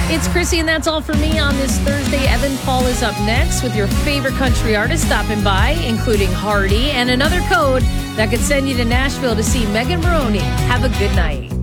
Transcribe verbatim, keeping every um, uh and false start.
It's Chrissy, and that's all for me on this Thursday. Evan Paul is up next with your favorite country artist stopping by, including Hardy, and another code that could send you to Nashville to see Megan Maroney. Have a good night.